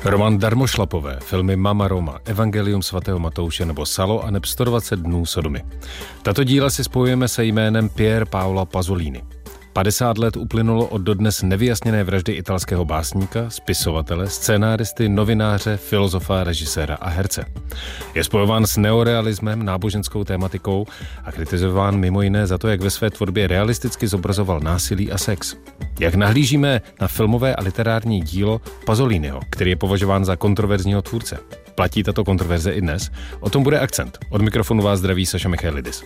Roman Darmošlapové, filmy Mama Roma, Evangelium svatého Matouše nebo Salo a neb 120 dnů Sodomy. Tato díla si spojujeme se jménem Pier Paolo Pasolini. 50 let uplynulo od dodnes nevyjasněné vraždy italského básníka, spisovatele, scénáristy, novináře, filozofa, režiséra a herce. Je spojován s neorealismem, náboženskou tématikou a kritizován mimo jiné za to, jak ve své tvorbě realisticky zobrazoval násilí a sex. Jak nahlížíme na filmové a literární dílo Pasoliniho, který je považován za kontroverzního tvůrce. Platí tato kontroverze i dnes? O tom bude akcent. Od mikrofonu vás zdraví Saša Michailidis.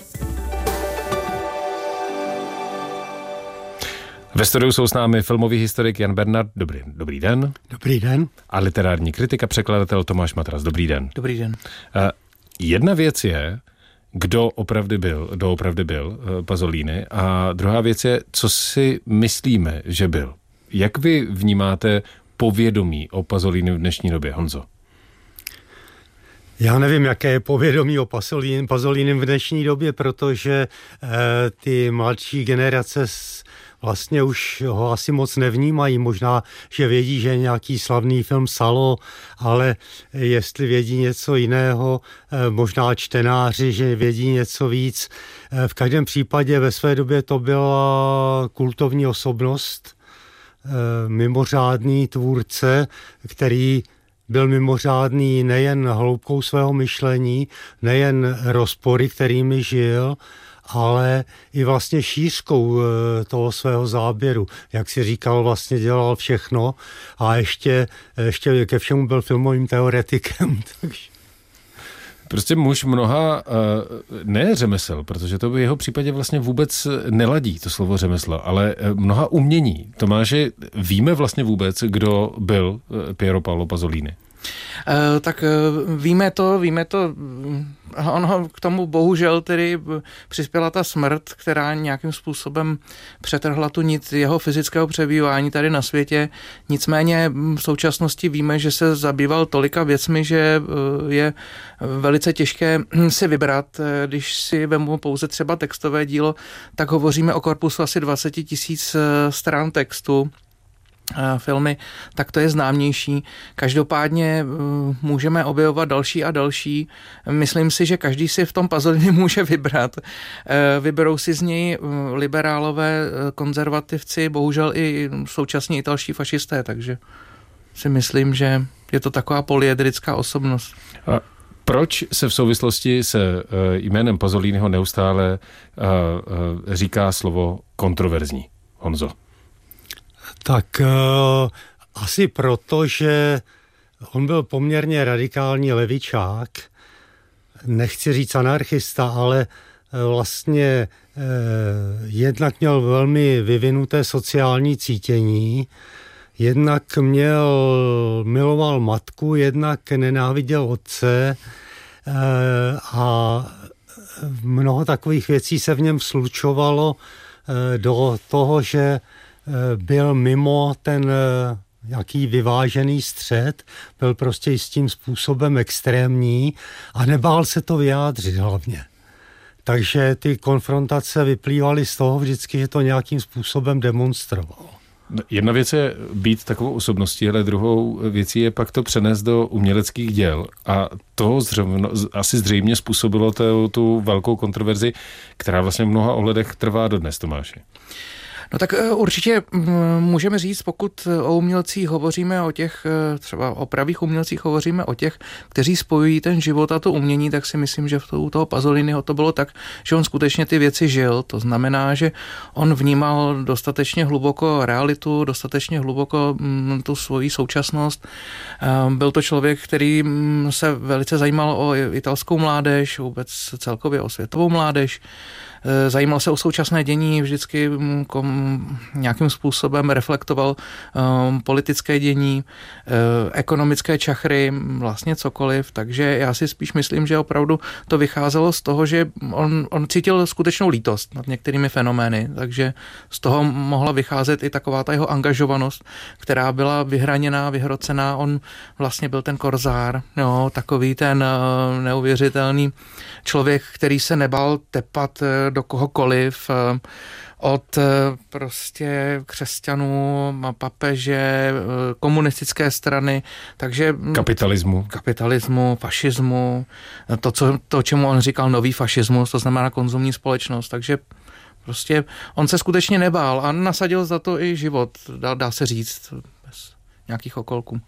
Ve studiu jsou s námi filmový historik Jan Bernard. Dobrý den. Dobrý den. A literární kritik a překladatel Tomáš Matras. Dobrý den. Dobrý den. Jedna věc je, kdo opravdu byl Pasolini, a druhá věc je, co si myslíme, že byl. Jak vy vnímáte povědomí o Pasolini v dnešní době, Honzo? Já nevím, jaké je povědomí o Pasolini v dnešní době, protože ty mladší generace vlastně už ho asi moc nevnímají. Možná, že vědí, že je nějaký slavný film Salo, ale jestli vědí něco jiného, možná čtenáři, že vědí něco víc. V každém případě ve své době to byla kultovní osobnost, mimořádný tvůrce, který byl mimořádný nejen hloubkou svého myšlení, nejen rozpory, kterými žil, ale i vlastně šířkou toho svého záběru. Jak si říkal, vlastně dělal všechno a ještě ke všemu byl filmovým teoretikem. Takže. Prostě muž mnoha, ne řemesel, protože to by v jeho případě vlastně vůbec neladí, to slovo řemeslo, ale mnoha umění. Tomáši, víme vlastně vůbec, kdo byl Piero Paolo Pasolini? Tak víme to, ono k tomu bohužel tedy přispěla ta smrt, která nějakým způsobem přetrhla tu nit jeho fyzického přebývání tady na světě. Nicméně v současnosti víme, že se zabýval tolika věcmi, že je velice těžké si vybrat. Když si vemu pouze třeba textové dílo, tak hovoříme o korpusu asi 20 000 stran textu. Filmy, tak to je známější. Každopádně můžeme objevovat další a další. Myslím si, že každý si v tom Pasolini může vybrat. Vyberou si z něj liberálové, konzervativci, bohužel i současní italští fašisté, takže si myslím, že je to taková polyedrická osobnost. A proč se v souvislosti se jménem Pasoliniho neustále říká slovo kontroverzní, Honzo? Tak asi proto, že on byl poměrně radikální levičák, nechci říct anarchista, ale vlastně jednak měl velmi vyvinuté sociální cítění, jednak miloval matku, jednak nenáviděl otce a mnoho takových věcí se v něm slučovalo do toho, že byl mimo ten jaký vyvážený střed, byl prostě jistým způsobem extrémní a nebál se to vyjádřit hlavně. Takže ty konfrontace vyplývaly z toho vždycky, že to nějakým způsobem demonstroval. Jedna věc je být takovou osobností, ale druhou věcí je pak to přenést do uměleckých děl. A to asi zřejmě způsobilo tu velkou kontroverzi, která vlastně v mnoha ohledech trvá dodnes, Tomáši. No tak určitě můžeme říct, pokud o umělcích hovoříme o těch, třeba o pravých umělcích hovoříme o těch, kteří spojují ten život a to umění, tak si myslím, že u toho Pasoliniho to bylo tak, že on skutečně ty věci žil. To znamená, že on vnímal dostatečně hluboko realitu, dostatečně hluboko tu svoji současnost. Byl to člověk, který se velice zajímal o italskou mládež, vůbec celkově o světovou mládež. Zajímal se o současné dění, vždycky nějakým způsobem reflektoval politické dění, ekonomické čachry, vlastně cokoliv, takže já si spíš myslím, že opravdu to vycházelo z toho, že on cítil skutečnou lítost nad některými fenomény, takže z toho mohla vycházet i taková ta jeho angažovanost, která byla vyhraněná, vyhrocená. On vlastně byl ten korzár, takový ten neuvěřitelný člověk, který se nebál tepat do kohokoliv, od prostě křesťanů, papeže, komunistické strany, takže... Kapitalismu, fašismu, to, čemu on říkal nový fašismus, to znamená konzumní společnost, takže prostě on se skutečně nebál a nasadil za to i život, dá se říct, bez nějakých okolků.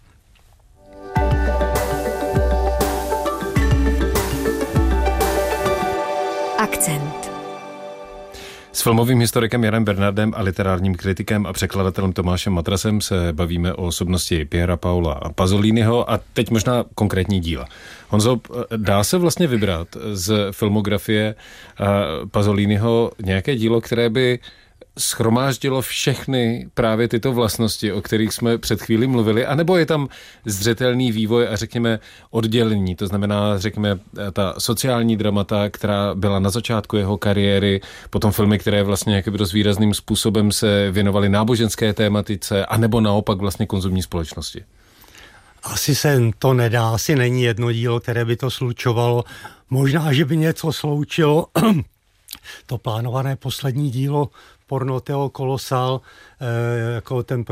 Akcent. S filmovým historikem Janem Bernardem a literárním kritikem a překladatelem Tomášem Matrasem se bavíme o osobnosti Piera Paola Pasoliniho a teď možná konkrétní díla. Honzo, dá se vlastně vybrat z filmografie Pasoliniho nějaké dílo, které by shromáždilo všechny právě tyto vlastnosti, o kterých jsme před chvílí mluvili, anebo je tam zřetelný vývoj a řekněme oddělení, to znamená, řekněme, ta sociální dramata, která byla na začátku jeho kariéry, potom filmy, které vlastně jakoby dost výrazným způsobem se věnovaly náboženské tématice, anebo naopak vlastně konzumní společnosti? Asi se to nedá, asi není jedno dílo, které by to slučovalo. Možná, že by něco sloučilo to plánované poslední dílo Pornoteo Kolosál, jako ten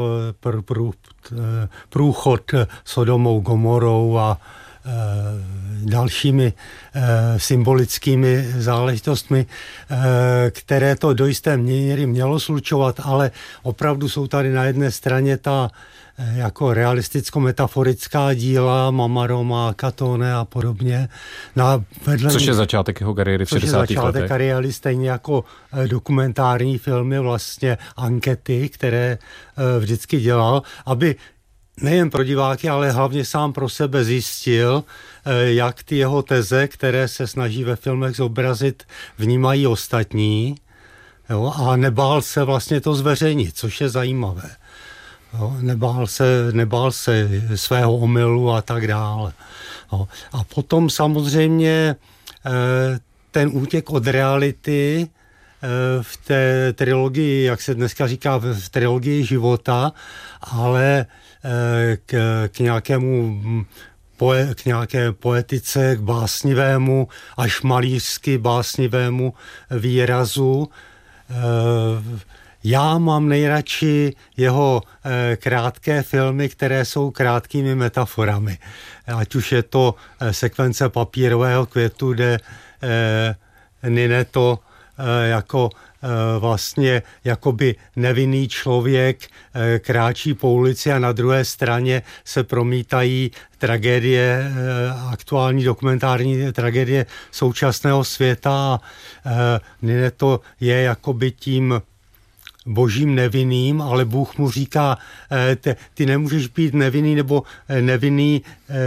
průchod Sodomou, Gomorou a dalšími symbolickými záležitostmi, které to do jisté míry mělo slučovat, ale opravdu jsou tady na jedné straně ta jako realisticko-metaforická díla Mama Roma, Catone a podobně. Což je začátek jeho kariéry v 60. letech. Což je začátek kariéry, stejně jako dokumentární filmy, vlastně ankety, které vždycky dělal, aby nejen pro diváky, ale hlavně sám pro sebe zjistil, jak ty jeho teze, které se snaží ve filmech zobrazit, vnímají ostatní. Jo, a nebál se vlastně to zveřejnit, což je zajímavé. Jo, nebál se svého omylu a tak dále. Jo. A potom samozřejmě ten útěk od reality v té trilogii, jak se dneska říká, v trilogii života, ale k nějaké poetice, k básnivému, až malířsky básnivému výrazu. Já mám nejradši jeho krátké filmy, které jsou krátkými metaforami. Ať už je to sekvence Papírového květu, kde Ninetto jako vlastně jakoby nevinný člověk kráčí po ulici a na druhé straně se promítají tragédie, aktuální dokumentární tragédie současného světa. Ninetto je jakoby tím božím nevinným, ale Bůh mu říká, ty nemůžeš být nevinný, nebo nevinný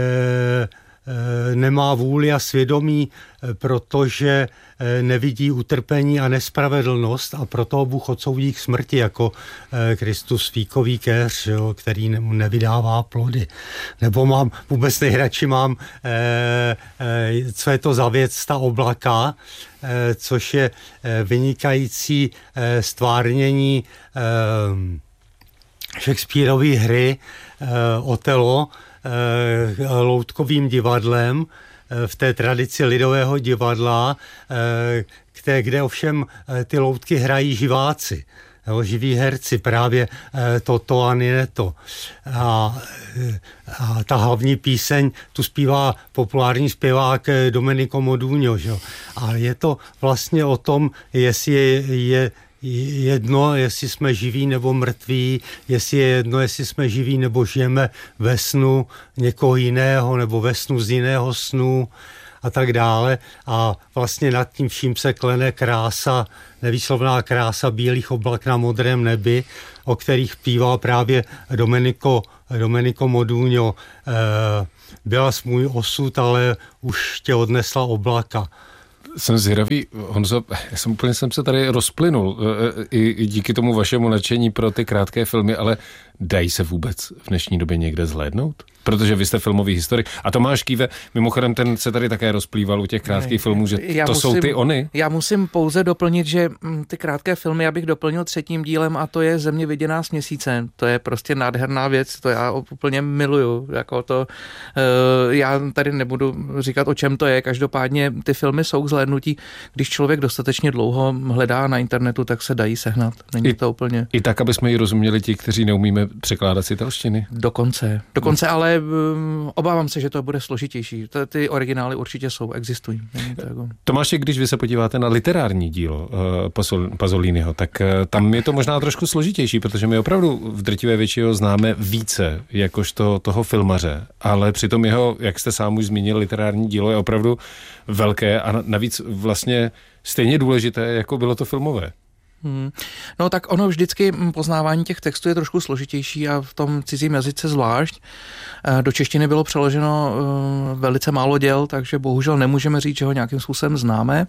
nemá vůli a svědomí, protože nevidí utrpení a nespravedlnost a proto Bůh odsoudí k smrti jako Kristus fíkový keř, který nevydává plody. Nebo vůbec nejradši mám, co je to za věc, ta oblaka, což je vynikající stvárnění Shakespeareovy hry Otelo loutkovým divadlem v té tradici lidového divadla, kde ovšem ty loutky hrají živáci, živí herci, právě Toto a Ninetto. A ta hlavní píseň tu zpívá populární zpěvák Domenico Modugno. A je to vlastně o tom, jestli je jedno, jestli jsme živí nebo mrtví, jestli je jedno, jestli jsme živí nebo žijeme ve snu někoho jiného nebo ve snu z jiného snu a tak dále. A vlastně nad tím vším se klene krása, nevýslovná krása bílých oblak na modrém nebi, o kterých zpívá právě Domenico Modugno. Byla jsi můj osud, ale už tě odnesla oblaka. Jsem zvědavý, Honzo, jsem se tady rozplynul i díky tomu vašemu nadšení pro ty krátké filmy, ale dají se vůbec v dnešní době někde zhlédnout? Protože vy jste filmový historik. A Tomáš Kýve, mimochodem ten se tady také rozplýval u těch krátkých filmů, že jsou ty ony. Já musím pouze doplnit, že ty krátké filmy já bych doplnil 3. dílem a to je Země viděná z měsíce. To je prostě nádherná věc, to já úplně miluju. Jako to, já tady nebudu říkat, o čem to je, každopádně ty filmy jsou k zhlédnutí. Když člověk dostatečně dlouho hledá na internetu, tak se dají sehnat. Není to úplně... I tak, aby jsme ji rozuměli ti, kteří neumíme překládat z italštiny. Dokonce, ale obávám se, že to bude složitější. Ty originály určitě existují. Tomáši, když vy se podíváte na literární dílo Pasoliniho, tak tam je to možná trošku složitější, protože my opravdu v drtivé většině známe více jakožto toho filmaře, ale přitom jeho, jak jste sám už zmínil, literární dílo je opravdu velké a navíc vlastně stejně důležité, jako bylo to filmové. No tak ono vždycky poznávání těch textů je trošku složitější a v tom cizím jazyce zvlášť. Do češtiny bylo přeloženo velice málo děl, takže bohužel nemůžeme říct, že ho nějakým způsobem známe.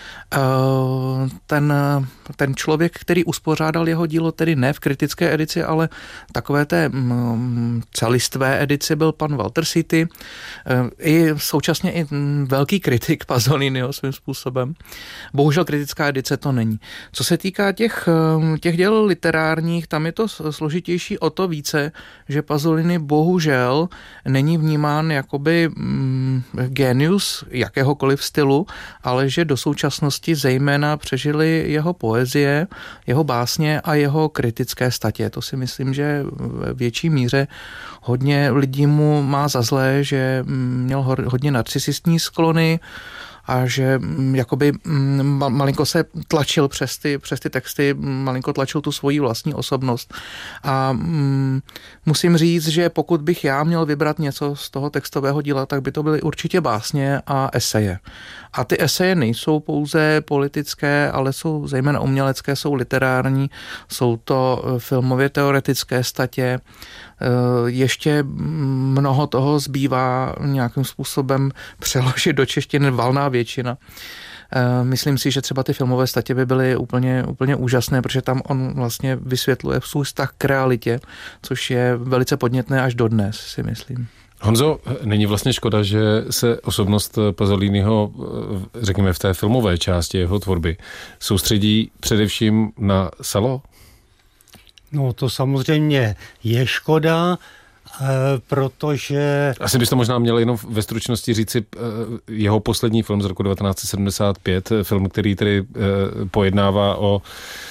Ten člověk, který uspořádal jeho dílo, tedy ne v kritické edici, ale takové té celistvé edici, byl pan Walter City, současně i velký kritik Pasoliniho svým způsobem. Bohužel kritická edice to není. Co se týká těch děl literárních, tam je to složitější o to více, že Pasolini bohužel není vnímán jakoby genius jakéhokoliv stylu, ale že do současnosti zejména přežili jeho poezie, jeho básně a jeho kritické statě. To si myslím, že v větší míře hodně lidí mu má za zlé, že měl hodně narcisistní sklony a že jakoby malinko se tlačil přes ty texty, malinko tlačil tu svoji vlastní osobnost. A musím říct, že pokud bych já měl vybrat něco z toho textového díla, tak by to byly určitě básně a eseje. A ty eseje nejsou pouze politické, ale jsou zejména umělecké, jsou literární, jsou to filmově teoretické statě. Ještě mnoho toho zbývá nějakým způsobem přeložit do češtiny, valná většina. Myslím si, že třeba ty filmové statě by byly úplně úžasné, protože tam on vlastně vysvětluje svůj vztah k realitě, což je velice podnětné až dodnes, si myslím. Honzo, není vlastně škoda, že se osobnost Pasoliniho, řekněme v té filmové části jeho tvorby, soustředí především na Salo? No to samozřejmě je škoda, protože... Asi byste možná měl jenom ve stručnosti říci jeho poslední film z roku 1975, film, který tedy pojednává o...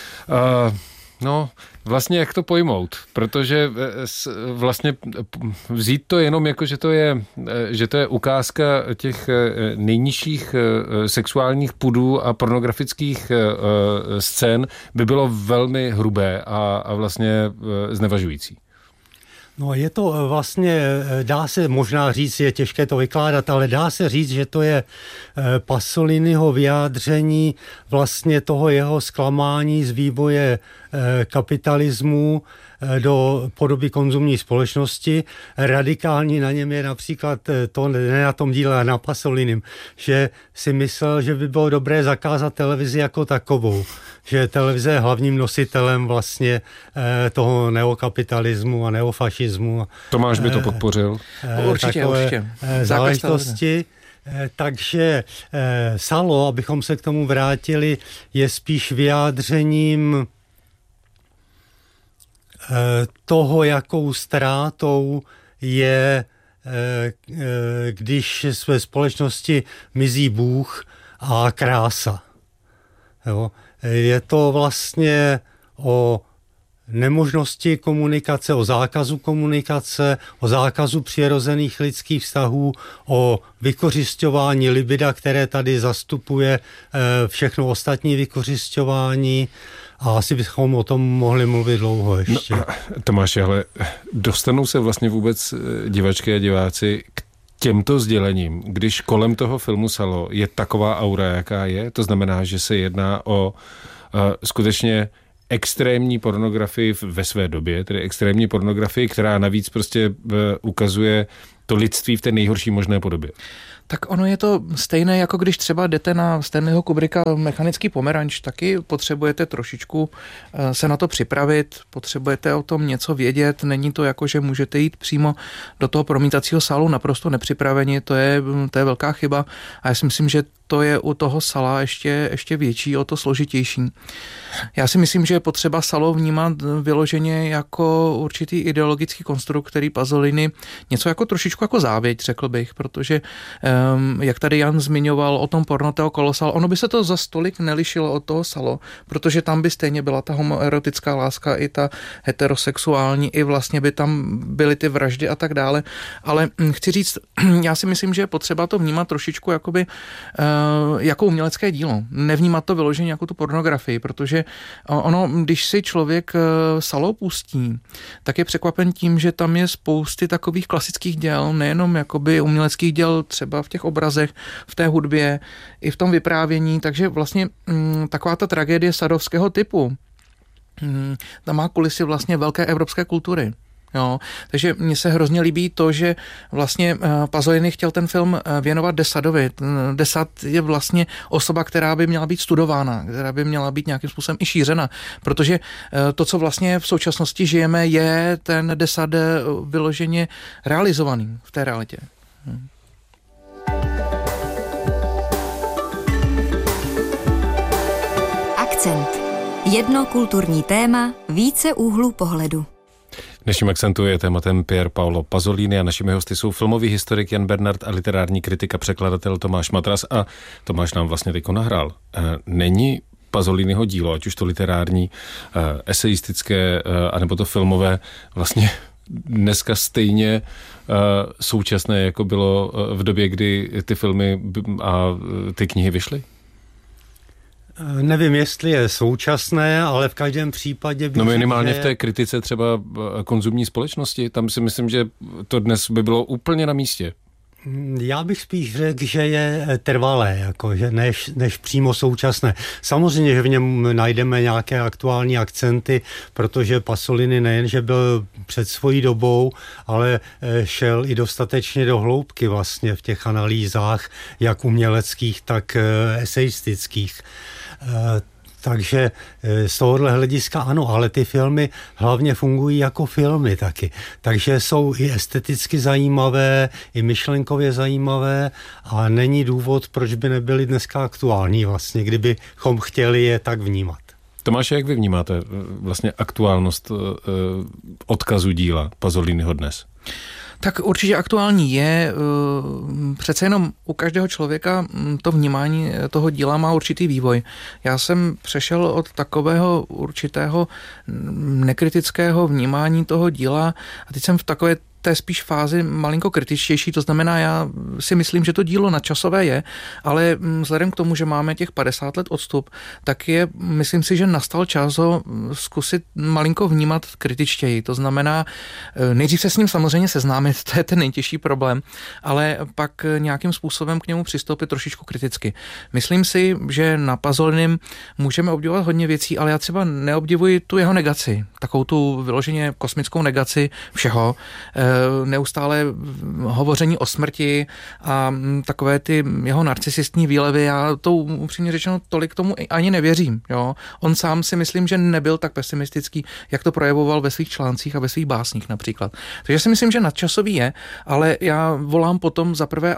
vlastně jak to pojmout, protože vlastně vzít to jenom jako, že to je ukázka těch nejnižších sexuálních pudů a pornografických scén by bylo velmi hrubé a vlastně znevažující. No je to vlastně, dá se možná říct, je těžké to vykládat, ale dá se říct, že to je Pasoliniho vyjádření vlastně toho jeho zklamání z vývoje kapitalismu do podoby konzumní společnosti. Radikální na něm je například to, ne na tom díle, ale na Pasolinim, že si myslel, že by bylo dobré zakázat televizi jako takovou, že televize je hlavním nositelem vlastně toho neokapitalismu a neofašismu. Tomáš by to podpořil. Určitě. Záležitosti. Takže Salo, abychom se k tomu vrátili, je spíš vyjádřením toho, jakou ztrátou je, když ve společnosti mizí Bůh a krása. Jo? Je to vlastně o nemožnosti komunikace, o zákazu komunikace, o zákazu přirozených lidských vztahů, o vykořisťování libida, které tady zastupuje všechno ostatní vykořisťování. A asi bychom o tom mohli mluvit dlouho ještě. No, Tomáši, ale dostanou se vlastně vůbec divačky a diváci k těmto sdělením, když kolem toho filmu Salo je taková aura, jaká je? To znamená, že se jedná o skutečně extrémní pornografii ve své době, tedy extrémní pornografii, která navíc prostě ukazuje to lidství v té nejhorší možné podobě. Tak ono je to stejné, jako když třeba jdete na Stanleyho Kubricka Mechanický pomeranč, taky potřebujete trošičku se na to připravit, potřebujete o tom něco vědět, není to jako, že můžete jít přímo do toho promítacího sálu naprosto nepřipraveni, to je velká chyba a já si myslím, že to je u toho Sala ještě větší, o to složitější. Já si myslím, že je potřeba Salo vnímat vyloženě jako určitý ideologický konstrukt, který Pasolini něco jako trošičku jako závěť, řekl bych, protože jak tady Jan zmiňoval o tom Pornoteo kolosal, ono by se to za stolik nelišilo od toho Salo, protože tam by stejně byla ta homoerotická láska i ta heterosexuální, i vlastně by tam byly ty vraždy a tak dále, ale chci říct, já si myslím, že je potřeba to vnímat trošičku jakoby jako umělecké dílo. Nevnímat to vyloženě jako tu pornografii, protože ono, když si člověk Salo pustí, tak je překvapen tím, že tam je spousty takových klasických děl, nejenom jakoby uměleckých děl třeba v těch obrazech, v té hudbě, i v tom vyprávění, takže vlastně taková ta tragédie sadovského typu, ta má kulisy vlastně velké evropské kultury. Jo, takže mně se hrozně líbí to, že vlastně Pasolini chtěl ten film věnovat de Sadovi. De Sad je vlastně osoba, která by měla být studována, která by měla být nějakým způsobem i šířena, protože to, co vlastně v současnosti žijeme, je ten de Sad vyloženě realizovaný v té realitě. Akcent. Jedno kulturní téma, více úhlů pohledu. Dnešním Akcentu je tématem Pier Paolo Pasolini a našimi hosty jsou filmový historik Jan Bernard a literární kritik a překladatel Tomáš Matras a Tomáš nám vlastně teďko nahrál. Není Pasoliniho dílo, ať už to literární, eseistické, anebo to filmové, vlastně dneska stejně současné, jako bylo v době, kdy ty filmy a ty knihy vyšly? Nevím, jestli je současné, ale v každém případě... No minimálně v té kritice třeba konzumní společnosti, tam si myslím, že to dnes by bylo úplně na místě. Já bych spíš řekl, že je trvalé, jako, že než přímo současné. Samozřejmě, že v něm najdeme nějaké aktuální akcenty, protože Pasolini nejenže byl před svojí dobou, ale šel i dostatečně do hloubky vlastně v těch analýzách, jak uměleckých, tak eseistických. Takže z tohohle hlediska ano, ale ty filmy hlavně fungují jako filmy taky. Takže jsou i esteticky zajímavé, i myšlenkově zajímavé a není důvod, proč by nebyly dneska aktuální vlastně, kdybychom chtěli je tak vnímat. Tomáše, jak vy vnímáte vlastně aktuálnost odkazu díla Pasoliniho dnes? Tak určitě aktuální je, přece jenom u každého člověka to vnímání toho díla má určitý vývoj. Já jsem přešel od takového určitého nekritického vnímání toho díla a teď jsem v takové té spíš fázi malinko kritičtější, to znamená, já si myslím, že to dílo nadčasové je, ale vzhledem k tomu, že máme těch 50 let odstup, tak je, myslím si, že nastal čas ho zkusit malinko vnímat kritičtěji. To znamená, nejdřív se s ním samozřejmě seznámit, to je ten nejtěžší problém, ale pak nějakým způsobem k němu přistoupit trošičku kriticky. Myslím si, že na Pasolinim můžeme obdivovat hodně věcí, ale já třeba neobdivuji tu jeho negaci, takovou tu vyloženě kosmickou negaci všeho, neustále hovoření o smrti a takové ty jeho narcisistní výlevy, já to upřímně řečeno tolik tomu ani nevěřím. Jo? On sám si myslím, že nebyl tak pesimistický, jak to projevoval ve svých článcích a ve svých básních například. Takže si myslím, že nadčasový je, ale já volám potom zaprvé,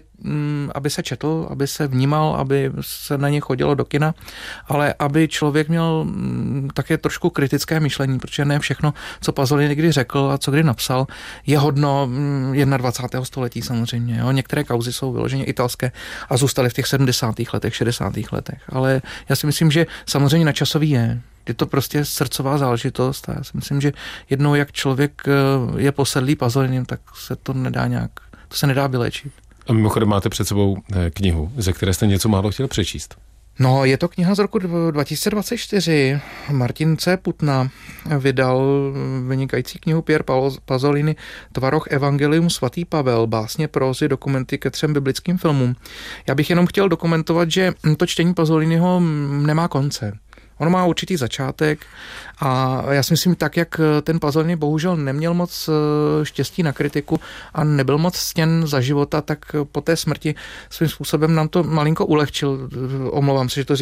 aby se četl, aby se vnímal, aby se na ně chodilo do kina, ale aby člověk měl také trošku kritické myšlení, protože ne všechno, co Pasolini někdy řekl a co kdy napsal, je hodno 21. století samozřejmě. Jo? Některé kauzy jsou vyloženě italské a zůstaly v těch 70. letech, 60. letech. Ale já si myslím, že samozřejmě načasový je. Je to prostě srdcová záležitost a já si myslím, že jednou, jak člověk je posedlý Pasolinem, tak se to nedá nějak, to se nedá vyléčit. A mimochodem máte před sebou knihu, ze které jste něco málo chtěl přečíst. No, je to kniha z roku 2024. Martin C. Putna vydal vynikající knihu Pier Paolo Pasolini Tvaroh Evangelium svatý Pavel, básně, prózy, dokumenty ke 3 biblickým filmům. Já bych jenom chtěl dokumentovat, že to čtení Pasoliniho nemá konce. Ono má určitý začátek a já si myslím, tak jak ten Pasolini bohužel neměl moc štěstí na kritiku a nebyl moc ctěn za života, tak po té smrti svým způsobem nám to malinko ulehčil. Omlouvám se, že to